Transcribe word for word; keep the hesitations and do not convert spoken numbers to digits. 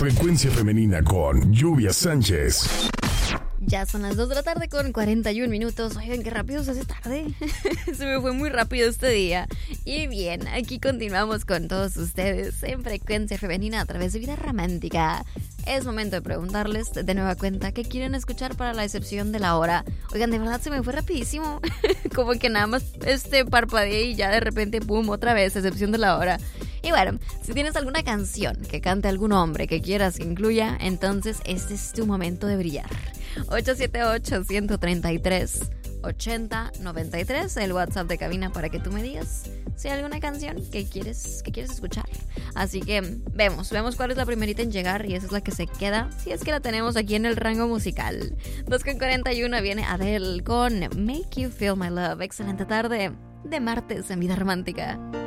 Frecuencia Femenina con Lluvia Sánchez. Ya son las dos de la tarde con cuarenta y un minutos. Oigan, qué rápido se hace tarde. Se me fue muy rápido este día. Y bien, aquí continuamos con todos ustedes en Frecuencia Femenina a través de Vida Romántica. Es momento de preguntarles de nueva cuenta qué quieren escuchar para la excepción de la hora. Oigan, de verdad se me fue rapidísimo. Como que nada más este parpadeé y ya de repente, pum, otra vez, excepción de la hora. Y bueno, si tienes alguna canción que cante algún hombre que quieras que incluya, entonces este es tu momento de brillar. ocho siete ocho, uno tres tres, ocho cero nueve tres, el WhatsApp de cabina para que tú me digas si hay alguna canción que quieres, que quieres escuchar. Así que vemos, vemos cuál es la primerita en llegar y esa es la que se queda, si es que la tenemos aquí en el rango musical. dos con cuarenta y uno viene Adele con Make You Feel My Love. Excelente tarde de martes en Vida Romántica.